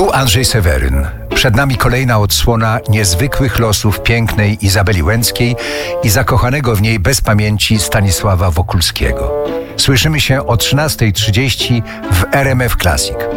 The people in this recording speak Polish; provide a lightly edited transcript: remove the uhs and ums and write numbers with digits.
Tu Andrzej Seweryn. Przed nami kolejna odsłona niezwykłych losów pięknej Izabeli Łęckiej i zakochanego w niej bez pamięci Stanisława Wokulskiego. Słyszymy się o 13:30 w RMF Classic.